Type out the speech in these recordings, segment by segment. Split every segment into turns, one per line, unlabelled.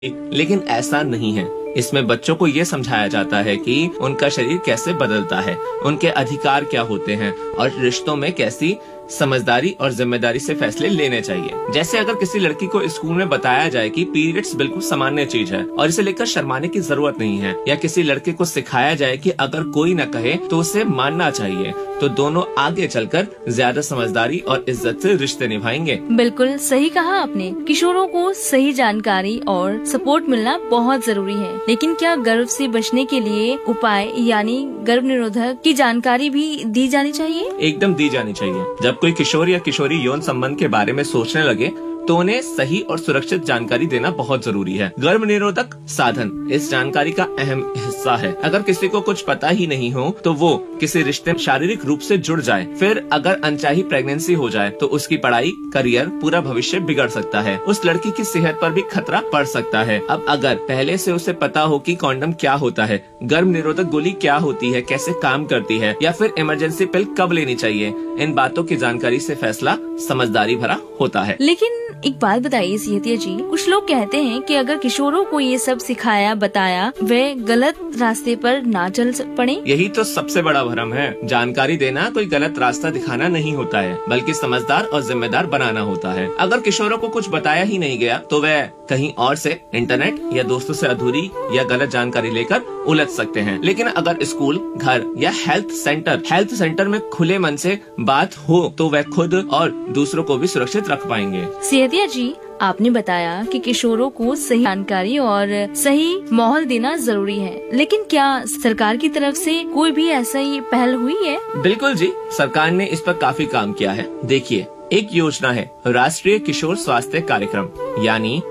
लेकिन ऐसा नहीं है। इसमें बच्चों को ये समझाया जाता है कि उनका शरीर कैसे बदलता है, उनके अधिकार क्या होते हैं और रिश्तों में कैसी समझदारी और जिम्मेदारी से फैसले लेने चाहिए। जैसे अगर किसी लड़की को स्कूल में बताया जाए कि पीरियड्स बिल्कुल सामान्य चीज है और इसे लेकर शर्माने की जरूरत नहीं है, या किसी लड़के को सिखाया जाए कि अगर कोई न कहे तो उसे मानना चाहिए, तो दोनों आगे चलकर ज्यादा समझदारी और इज्जत से रिश्ते निभाएंगे।
बिल्कुल सही कहा आपने। किशोरों को सही जानकारी और सपोर्ट मिलना बहुत जरूरी है, लेकिन क्या गर्भ से बचने के लिए उपाय यानी गर्भ निरोधक की जानकारी भी दी जानी चाहिए?
एकदम दी जानी चाहिए। जब कोई किशोर या किशोरी यौन संबंध के बारे में सोचने लगे तो उन्हें सही और सुरक्षित जानकारी देना बहुत जरूरी है। गर्भ निरोधक साधन इस जानकारी का अहम हिस्सा है। अगर किसी को कुछ पता ही नहीं हो तो वो किसी रिश्ते में शारीरिक रूप से जुड़ जाए, फिर अगर अनचाही प्रेगनेंसी हो जाए तो उसकी पढ़ाई, करियर, पूरा भविष्य बिगड़ सकता है। उस लड़की की सेहत पर भी खतरा पड़ सकता है। अब अगर पहले से उसे पता हो कि कॉन्डम क्या होता है, गर्भ निरोधक गोली क्या होती है, कैसे काम करती है, या फिर इमरजेंसी पिल कब लेनी चाहिए, इन बातों की जानकारी से फैसला समझदारी भरा होता है।
लेकिन एक बात बताइए सेहतिया जी, कुछ लोग कहते हैं कि अगर किशोरों को ये सब सिखाया बताया वे गलत रास्ते पर ना चल पड़े।
यही तो सबसे बड़ा भ्रम है। जानकारी देना कोई गलत रास्ता दिखाना नहीं होता है, बल्कि समझदार और जिम्मेदार बनाना होता है। अगर किशोरों को कुछ बताया ही नहीं गया तो वे कहीं और से इंटरनेट या दोस्तों से अधूरी या गलत जानकारी लेकर उलझ सकते हैं। लेकिन अगर स्कूल, घर या हेल्थ सेंटर में खुले मन से बात हो तो वे खुद और दूसरों को भी सुरक्षित रख पाएंगे।
सेहतिया जी, आपने बताया कि किशोरों को सही जानकारी और सही माहौल देना जरूरी है, लेकिन क्या सरकार की तरफ से कोई भी ऐसा ही पहल हुई है?
बिल्कुल जी, सरकार ने इस पर काफी काम किया है। देखिए, एक योजना है राष्ट्रीय किशोर स्वास्थ्य कार्यक्रम यानी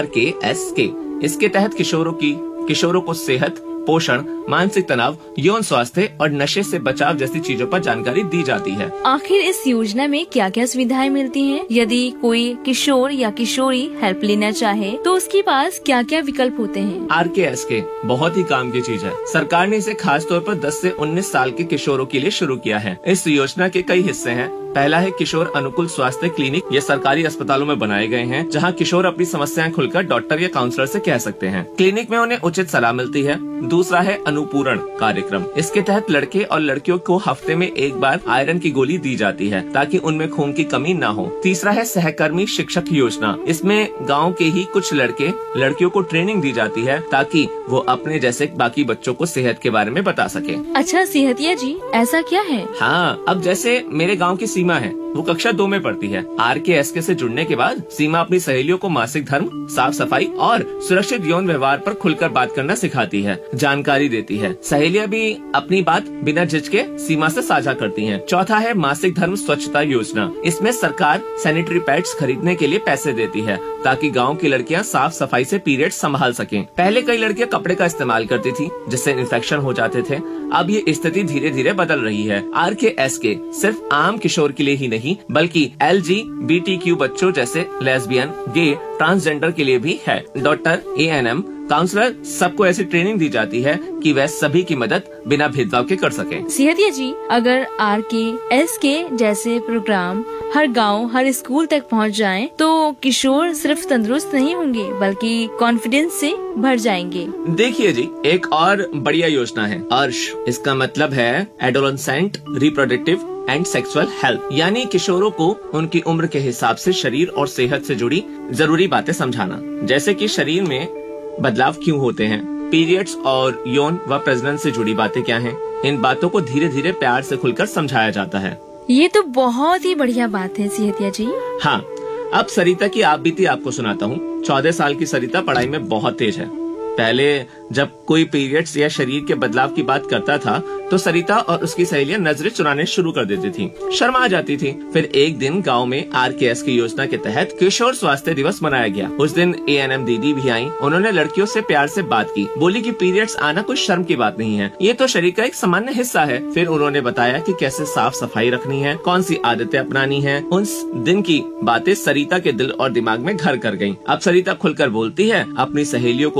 RKSK। इसके तहत किशोरों को सेहत, पोषण, मानसिक तनाव, यौन स्वास्थ्य और नशे से बचाव जैसी चीजों पर जानकारी दी जाती है।
आखिर इस योजना में क्या क्या सुविधाएं मिलती हैं? यदि कोई किशोर या किशोरी हेल्प लेना चाहे तो उसके पास क्या क्या विकल्प होते हैं?
RKSK बहुत ही काम की चीज है। सरकार ने इसे खास तौर पर 10 से 19 साल के किशोरों के लिए शुरू किया है। इस योजना के कई हिस्से हैं। पहला है किशोर अनुकूल स्वास्थ्य क्लिनिक। ये सरकारी अस्पतालों में बनाए गए हैं, जहां किशोर अपनी समस्याएं खुलकर डॉक्टर या काउंसलर से कह सकते हैं। क्लिनिक में उन्हें उचित सलाह मिलती है। दूसरा है अनुपूरण कार्यक्रम। इसके तहत लड़के और लड़कियों को हफ्ते में एक बार आयरन की गोली दी जाती है ताकि उनमें खून की कमी न हो। तीसरा है सहकर्मी शिक्षक योजना। इसमें गाँव के ही कुछ लड़कियों को ट्रेनिंग दी जाती है ताकि वो अपने जैसे बाकी बच्चों को सेहत के बारे में बता सके।
अच्छा सेहतिया जी, ऐसा क्या है?
हाँ, अब जैसे मेरे गाँव की सीमा है, वो कक्षा 2 में पढ़ती है। RKSK से जुड़ने के बाद सीमा अपनी सहेलियों को मासिक धर्म, साफ सफाई और सुरक्षित यौन व्यवहार पर खुलकर बात करना सिखाती है, जानकारी देती है। सहेलियां भी अपनी बात बिना झिझके सीमा से साझा करती हैं। चौथा है मासिक धर्म स्वच्छता योजना। इसमें सरकार सैनिटरी पैड्स खरीदने के लिए पैसे देती है ताकि गाँव की लड़कियाँ साफ सफाई से पीरियड संभाल सकें। पहले कई लड़कियाँ कपड़े का इस्तेमाल करती थी जिससे इन्फेक्शन हो जाते थे। अब ये स्थिति धीरे धीरे बदल रही है। RKSK सिर्फ आम किशोर के लिए ही नहीं बल्कि LGBTQ बच्चों जैसे लेस्बियन, गे, ट्रांसजेंडर के लिए भी है। डॉक्टर, ANM, काउंसलर सबको ऐसी ट्रेनिंग दी जाती है कि वह सभी की मदद बिना भेदभाव के कर सके।
सेहतिया जी, अगर RKSK जैसे प्रोग्राम हर गांव, हर स्कूल तक पहुंच जाएं, तो किशोर सिर्फ तंदुरुस्त नहीं होंगे बल्कि कॉन्फिडेंस से भर जाएंगे।
देखिए जी, एक और बढ़िया योजना है ARSH। इसका मतलब है adolescent reproductive and sexual health, यानी किशोरों को उनकी उम्र के हिसाब से शरीर और सेहत से जुड़ी जरूरी बातें समझाना, जैसे कि शरीर में बदलाव क्यों होते हैं, पीरियड्स और यौन व प्रजनन से जुड़ी बातें क्या हैं। इन बातों को धीरे धीरे प्यार से खुलकर समझाया जाता है।
ये तो बहुत ही बढ़िया बात है सेहतिया जी।
हाँ, अब सरिता की आप बीती आपको सुनाता हूँ। 14 साल की सरिता पढ़ाई में बहुत तेज है। पहले जब कोई पीरियड्स या शरीर के बदलाव की बात करता था तो सरिता और उसकी सहेलियां नजरें चुराने शुरू कर देती थी, शर्मा जाती थी। फिर एक दिन गांव में RKSK योजना के तहत किशोर स्वास्थ्य दिवस मनाया गया। उस दिन ANM दीदी भी आई। उन्होंने लड़कियों से प्यार से बात की, बोली कि पीरियड्स आना कोई शर्म की बात नहीं है, ये तो शरीर का एक सामान्य हिस्सा है। फिर उन्होंने बताया कि कैसे साफ सफाई रखनी है, कौन सी आदतें अपनानी है। उस दिन की बातें सरिता के दिल और दिमाग में घर कर गयी। अब सरिता खुलकर बोलती है, अपनी सहेलियों को भी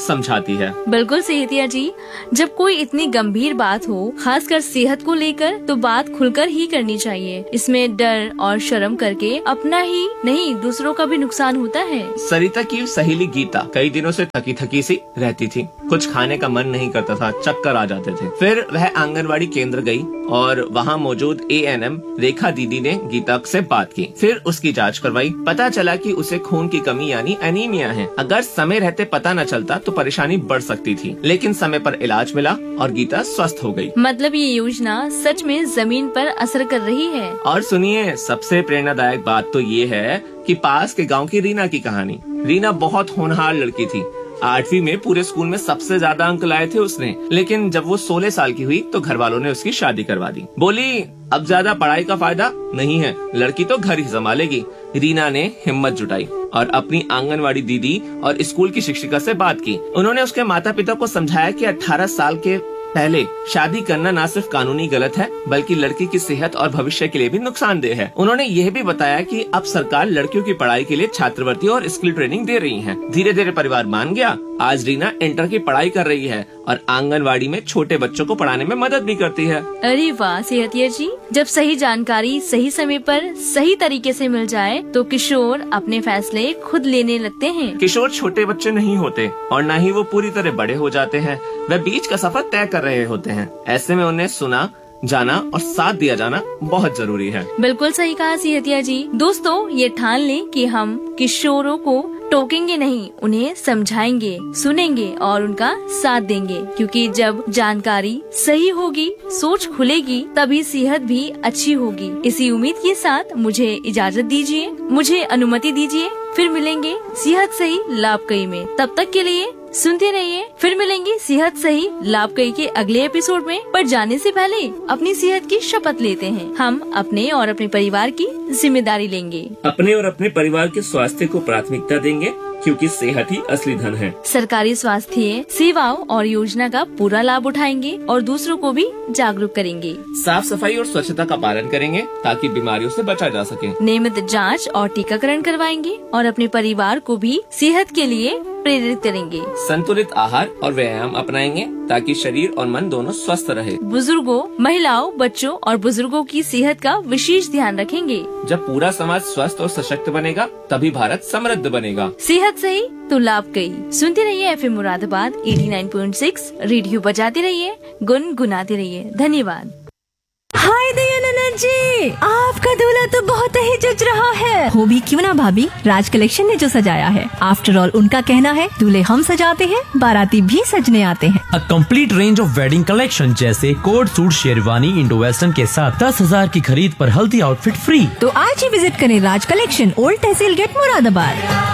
समझाती है।
बिल्कुल सेहतिया जी, जब कोई इतनी गंभीर बात हो, खासकर सेहत को लेकर, तो बात खुलकर ही करनी चाहिए। इसमें डर और शर्म करके अपना ही नहीं दूसरों का भी नुकसान होता है।
सरिता की सहेली गीता कई दिनों से थकी थकी सी रहती थी। कुछ खाने का मन नहीं करता था, चक्कर आ जाते थे। फिर वह आंगनवाड़ी केंद्र गई और वहाँ मौजूद ANM रेखा दीदी ने गीता से बात की। फिर उसकी जांच करवाई। पता चला कि उसे खून की कमी यानी एनीमिया है। अगर समय रहते पता न चलता तो परेशानी बढ़ सकती थी, लेकिन समय पर इलाज मिला और गीता स्वस्थ हो गई।
मतलब ये योजना सच में जमीन पर असर कर रही है।
और सुनिए, सबसे प्रेरणादायक बात तो ये है कि पास के गांव की रीना की कहानी। रीना बहुत होनहार लड़की थी। 8वीं में पूरे स्कूल में सबसे ज्यादा अंक लाए थे उसने। लेकिन जब वो 16 साल की हुई तो घर वालों ने उसकी शादी करवा दी। बोली अब ज्यादा पढ़ाई का फायदा नहीं है, लड़की तो घर ही संभालेगी। रीना ने हिम्मत जुटाई और अपनी आंगनवाड़ी दीदी और स्कूल की शिक्षिका से बात की। उन्होंने उसके माता पिता को समझाया कि 18 साल के पहले शादी करना न सिर्फ कानूनी गलत है, बल्कि लड़की की सेहत और भविष्य के लिए भी नुकसानदेह है। उन्होंने यह भी बताया कि अब सरकार लड़कियों की पढ़ाई के लिए छात्रवृत्ति और स्किल ट्रेनिंग दे रही है। धीरे धीरे परिवार मान गया। आज रीना इंटर की पढ़ाई कर रही है और आंगनवाड़ी में छोटे बच्चों को पढ़ाने में मदद भी करती है।
अरे वाह सेहतिया जी, जब सही जानकारी सही समय पर सही तरीके से मिल जाए तो किशोर अपने फैसले खुद लेने लगते हैं।
किशोर छोटे बच्चे नहीं होते और न ही वो पूरी तरह बड़े हो जाते हैं। वे बीच का सफर तय कर रहे होते हैं। ऐसे में उन्हें सुना जाना और साथ दिया जाना बहुत जरूरी है।
बिल्कुल सही कहा सेहतिया जी। दोस्तों, ये ठान लें कि हम किशोरों को टोकेंगे नहीं, उन्हें समझाएंगे, सुनेंगे और उनका साथ देंगे। क्योंकि जब जानकारी सही होगी, सोच खुलेगी, तभी सेहत भी अच्छी होगी। इसी उम्मीद के साथ मुझे इजाजत दीजिए, मुझे अनुमति दीजिए। फिर मिलेंगे सेहत सही लाभकई में। तब तक के लिए सुनते रहिए। फिर मिलेंगे सेहत सही लाभकई के अगले एपिसोड में। पर जाने से पहले अपनी सेहत की शपथ लेते हैं। हम अपने और अपने परिवार की जिम्मेदारी लेंगे।
अपने और अपने परिवार के स्वास्थ्य को प्राथमिकता देंगे, क्योंकि सेहत ही असली धन है।
सरकारी स्वास्थ्य सेवाओं और योजना का पूरा लाभ उठाएंगे और दूसरों को भी जागरूक करेंगे।
साफ सफाई और स्वच्छता का पालन करेंगे ताकि बीमारियों से बचा जा सके।
नियमित जांच और टीकाकरण करवाएंगे और अपने परिवार को भी सेहत के लिए प्रेरित करेंगे।
संतुलित आहार और व्यायाम अपनाएंगे ताकि शरीर और मन दोनों स्वस्थ रहे।
बुजुर्गों, महिलाओं, बच्चों और बुजुर्गों की सेहत का विशेष ध्यान रखेंगे।
जब पूरा समाज स्वस्थ और सशक्त बनेगा, तभी भारत समृद्ध बनेगा।
सेहत सही तो लाभकई। सुनते रहिए FM मुरादाबाद 89.6। रेडियो बजाते रहिए, गुनगुनाते रहिए। धन्यवाद।
हाय दयानंद जी, आपका दूल्हा तो बहुत ही जच रहा है। हो भी क्यों ना भाभी, राज कलेक्शन ने जो सजाया है। आफ्टर ऑल उनका कहना है दूल्हे हम सजाते हैं, बाराती भी सजने आते हैं।
A complete range of wedding collection जैसे coat suit, sherwani, Indo western के साथ 10,000 की खरीद पर हल्दी आउटफिट फ्री।
तो आज ही विजिट करें राज कलेक्शन, ओल्ड तहसील गेट, मुरादाबाद।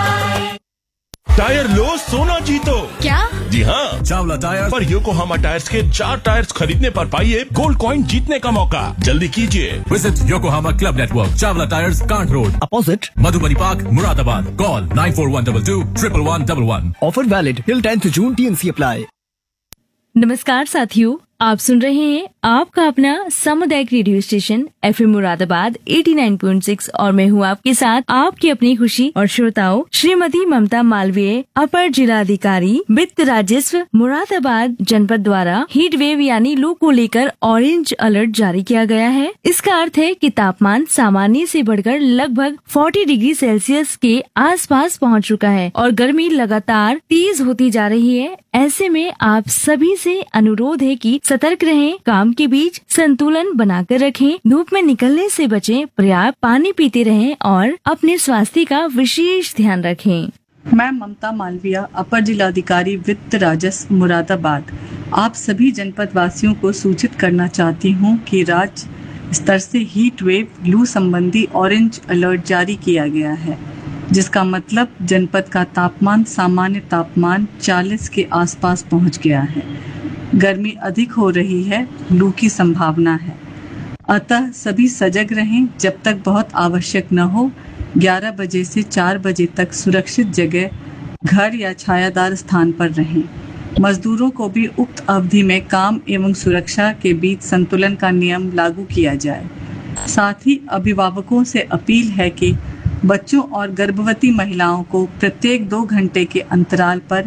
टायर लो, सोना जीतो।
क्या?
जी हाँ, चावला टायर पर योकोहामा टायर्स के 4 टायर्स खरीदने पर पाइए गोल्ड कॉइन जीतने का मौका। जल्दी कीजिए।
Visit Yokohama Club Network, Chavla Tires, Kant Road,
opposite
Madhubani Park, Muradabad. Call 94122 11111.
offer valid till 10th June. TNC apply.
नमस्कार साथियों, आप सुन रहे हैं आपका अपना सामुदायिक रेडियो स्टेशन FM मुरादाबाद 89.6 और मैं हूँ आपके साथ आपकी अपनी खुशी और श्रोताओं श्रीमती ममता मालवीय, अपर जिलाधिकारी वित्त राजस्व मुरादाबाद जनपद द्वारा हीट वेव यानी लू को लेकर ऑरेंज अलर्ट जारी किया गया है। इसका अर्थ है कि तापमान सामान्य से बढ़कर लगभग 40 डिग्री सेल्सियस के आसपास पहुँच चुका है और गर्मी लगातार तेज होती जा रही है। ऐसे में आप सभी से अनुरोध है कि सतर्क रहें, काम के बीच संतुलन बनाकर रखें, धूप में निकलने से बचें, पर्याप्त पानी पीते रहें और अपने स्वास्थ्य का विशेष ध्यान रखें।
मैं ममता मालवीय, अपर जिलाधिकारी वित्त राजस्व मुरादाबाद, आप सभी जनपद वासियों को सूचित करना चाहती हूँ कि राज्य स्तर से हीट वेव लू संबंधी ऑरेंज अलर्ट जारी किया गया है, जिसका मतलब जनपद का तापमान सामान्य तापमान 40 के आसपास पहुंच गया है। गर्मी अधिक हो रही है, लू की संभावना है, अतः सभी सजग रहें। जब तक बहुत आवश्यक न हो 11 बजे से 4 बजे तक सुरक्षित जगह, घर या छायादार स्थान पर रहें। मजदूरों को भी उक्त अवधि में काम एवं सुरक्षा के बीच संतुलन का नियम लागू किया जाए। साथ ही अभिभावकों से अपील है कि बच्चों और गर्भवती महिलाओं को प्रत्येक 2 घंटे के अंतराल पर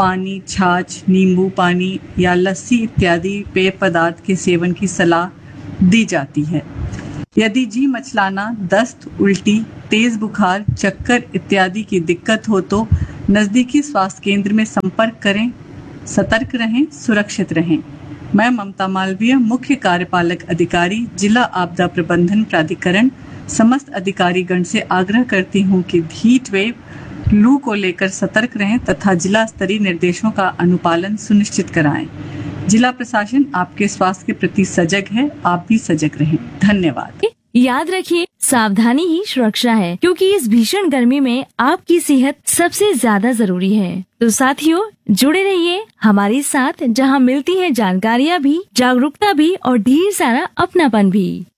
पानी, छाछ, नींबू पानी या लस्सी इत्यादि पेय पदार्थ के सेवन की सलाह दी जाती है। यदि जी मचलाना, दस्त, उल्टी, तेज बुखार, चक्कर इत्यादि की दिक्कत हो तो नजदीकी स्वास्थ्य केंद्र में संपर्क करें। सतर्क रहें, सुरक्षित रहें। मैं ममता मालवीय, मुख्य कार्यपालक अधिकारी, जिला आपदा प्रबंधन प्राधिकरण, समस्त अधिकारीगण से आग्रह करती हूँ कि हीट वेव, लू को लेकर सतर्क रहें तथा जिला स्तरीय निर्देशों का अनुपालन सुनिश्चित कराएं। जिला प्रशासन आपके स्वास्थ्य के प्रति सजग है, आप भी सजग रहें। धन्यवाद।
याद रखिए, सावधानी ही सुरक्षा है, क्योंकि इस भीषण गर्मी में आपकी सेहत सबसे ज्यादा जरूरी है। तो साथियों, जुड़े रहिए हमारे साथ, जहां मिलती है जानकारियाँ भी, जागरूकता भी और ढेर सारा अपनापन भी।